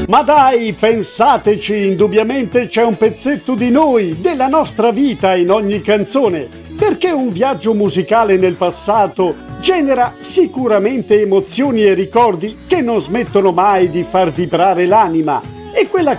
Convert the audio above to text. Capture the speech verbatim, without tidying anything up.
Ma dai, pensateci, indubbiamente c'è un pezzetto di noi, della nostra vita in ogni canzone, perché un viaggio musicale nel passato genera sicuramente emozioni e ricordi che non smettono mai di far vibrare l'anima, e quella